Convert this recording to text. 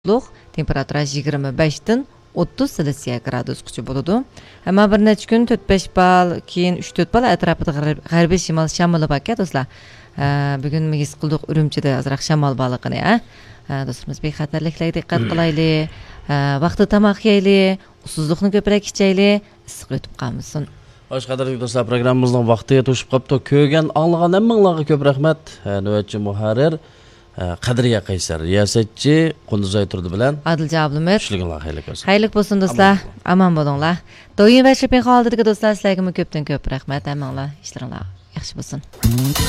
Temperatura 25-dan 30 Selsiya gradusgacha bo'ladi. Ammo bir necha kun 4-5 bal, keyin 3-4 bal atrofida g'arbiy shimol shamoli bor ekan do'stlar. Bugun his qildik Urumchida azroq shamol borligini, do'stlarimiz bexatarliklarga diqqat qilaylik. Vaqtida tomoq yeylik, usuzlikni ko'proq ichaylik, issiq o'tib qolmasin. Xo'sh, qadrli do'stlar, programmamizning vaqti yetib qolibdi. Ko'rgan, anglagan hammanglarga ko'p rahmat. Navbatchi muharrir Qadriya Qaysar, riyosatchi Qunduzoy turdi bilan Adilja Abdumir. Xushliginglar xayrli bo'lsin. Xayrli bo'lsin do'stlar. Aman bo'linglar. Doim va shipin holatdagi do'stlar, sizlarga ko'pdan ko'p rahmat. Hammanglar ishlaringlar yaxshi bo'lsin.